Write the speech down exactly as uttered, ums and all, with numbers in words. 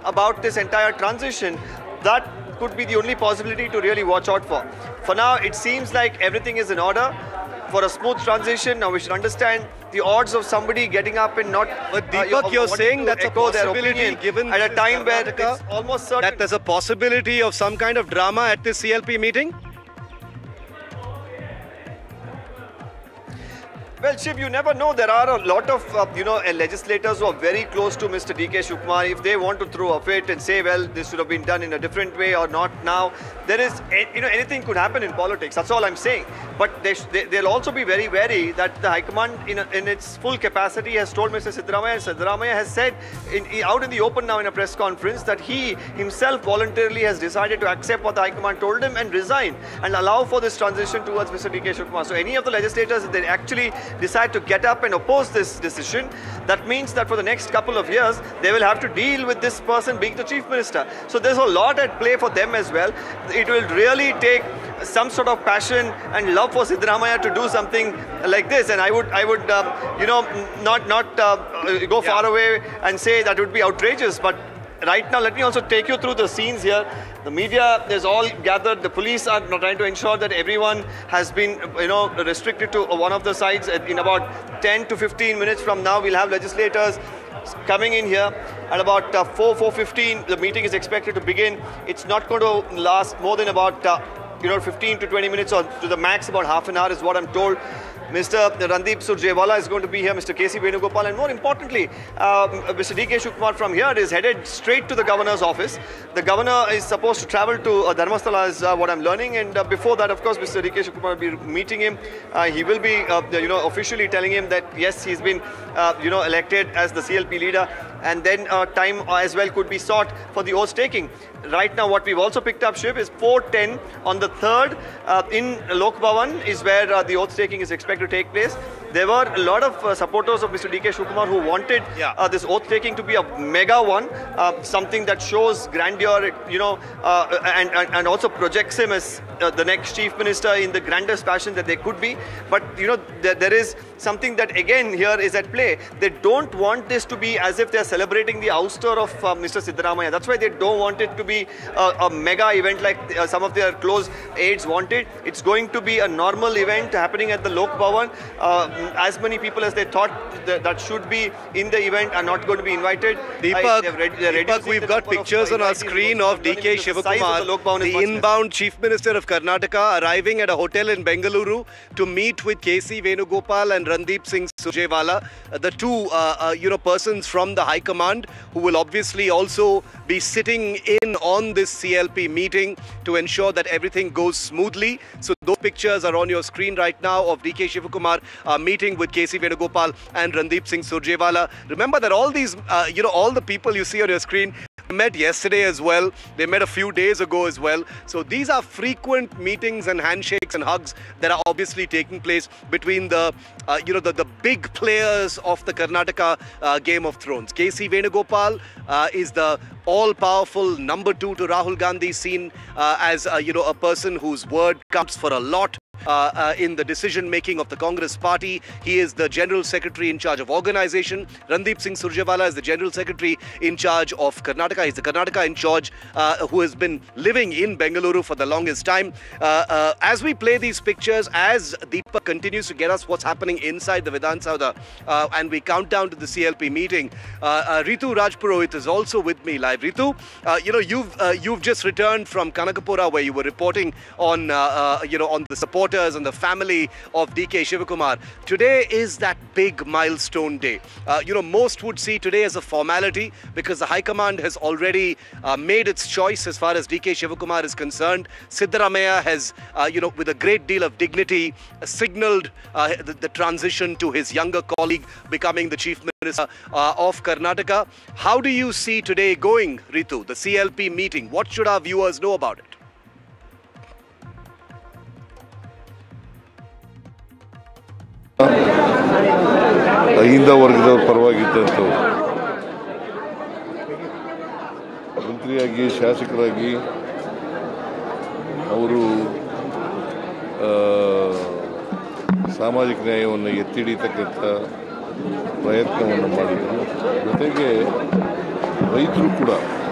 about this entire transition, that could be the only possibility to really watch out for. For now, it seems like everything is in order for a smooth transition. Now we should understand the odds of somebody getting up and not. But Deepak, uh, you're saying that's a possibility given at a time where it's almost certain that there's a possibility of some kind of drama at this C L P meeting? Well, Shiv, you never know. There are a lot of, uh, you know, legislators who are very close to Mister D K Shivakumar. If they want to throw a fit and say, well, this should have been done in a different way or not now, there is, you know, anything could happen in politics. That's all I'm saying. But they, they, they'll also be very wary that the High Command, in, a, in its full capacity, has told Mister Siddaramaiah, and Siddaramaiah has said in, out in the open now in a press conference that he himself voluntarily has decided to accept what the High Command told him and resign and allow for this transition towards Mister D K Shivakumar. So any of the legislators, if they actually decide to get up and oppose this decision, that means that for the next couple of years, they will have to deal with this person being the chief minister. So there's a lot at play for them as well. It will really take some sort of passion and love for Siddaramaiah to do something like this. And I would, I would, um, you know, not not uh, go far yeah. away and say that would be outrageous. But right now, let me also take you through the scenes here. The media is all gathered. The police are trying to ensure that everyone has been, you know, restricted to one of the sides. In about ten to fifteen minutes from now, we'll have legislators coming in here. At about uh, four, four fifteen, the meeting is expected to begin. It's not going to last more than about, uh, you know, fifteen to twenty minutes, or to the max about half an hour is what I'm told. Mister Randeep Surjewala is going to be here, Mister K C Venugopal, and more importantly, uh, Mister D K Shivakumar from here is headed straight to the governor's office. The governor is supposed to travel to uh, Dharmasthala, is uh, what I'm learning, and uh, before that, of course, Mister D K Shivakumar will be meeting him. Uh, he will be, uh, you know, officially telling him that yes, he's been, uh, you know, elected as the C L P leader, and then uh, time as well could be sought for the oath taking. Right now, what we've also picked up, Shiv, is four ten on the third uh, in Lok Bhavan is where uh, the oath taking is expected to take place. There were a lot of uh, supporters of Mister D K Shivakumar who wanted yeah. uh, this oath taking to be a mega one, uh, something that shows grandeur, you know, uh, and, and and also projects him as uh, the next chief minister in the grandest fashion that they could be. But you know, there, there is something that again here is at play. They don't want this to be as if they're celebrating the ouster of uh, Mister Siddaramaiah. That's why they don't want it to be a, a mega event like uh, some of their close aides wanted. It's going to be a normal event happening at the Lok Bhavan. Uh, as many people as they thought that, that should be in the event are not going to be invited. Deepak, Deepak we've got pictures on our screen of D K Shivakumar, the, the inbound Chief Minister of Karnataka, arriving at a hotel in Bengaluru to meet with K C Venugopal and Randeep Singh Surjewala, uh, the two uh, uh, you know, persons from the High Command who will obviously also be sitting in on this C L P meeting to ensure that everything goes smoothly. So those pictures are on your screen right now of D K Shivakumar uh, meeting with K C Venugopal and Randeep Singh Surjewala. Remember that all these, uh, you know, all the people you see on your screen met yesterday as well. They met a few days ago as well. So these are frequent meetings and handshakes and hugs that are obviously taking place between the, uh, you know, the, the big players of the Karnataka uh, Game of Thrones. K C Venugopal uh, is the all-powerful number two to Rahul Gandhi, seen uh, as, uh, you know, a person whose word counts for a lot. Uh, uh, in the decision-making of the Congress party. He is the General Secretary in charge of organization. Randeep Singh Surjewala is the General Secretary in charge of Karnataka. He's the Karnataka in charge uh, who has been living in Bengaluru for the longest time. Uh, uh, as we play these pictures, as Deepak continues to get us what's happening inside the Vidhan Saudha, uh, and we count down to the C L P meeting, uh, uh, Ritu Rajpurohit is also with me live. Ritu, uh, you know, you've uh, you've just returned from Kanakapura, where you were reporting on, uh, uh, you know, on the support and the family of D K Shivakumar. Today is that big milestone day. Uh, you know, most would see today as a formality because the High Command has already uh, made its choice as far as D K Shivakumar is concerned. Siddaramaiah has, uh, you know, with a great deal of dignity, uh, signalled uh, the, the transition to his younger colleague becoming the Chief Minister uh, of Karnataka. How do you see today going, Ritu, the C L P meeting? What should our viewers know about it? Ahinda ವರ್ಗದವ್ರ ಪರವಾಗಿದ್ದಂಥ ಮಂತ್ರಿಯಾಗಿ ಶಾಸಕರಾಗಿ ಅವರು ಸಾಮಾಜಿಕ ನ್ಯಾಯವನ್ನು ಎತ್ತಿ ಹಿಡಿತಕ್ಕಂಥ ಪ್ರಯತ್ನವನ್ನು ಮಾಡಿದರು. ಜೊತೆಗೆ ರೈತರು ಕೂಡ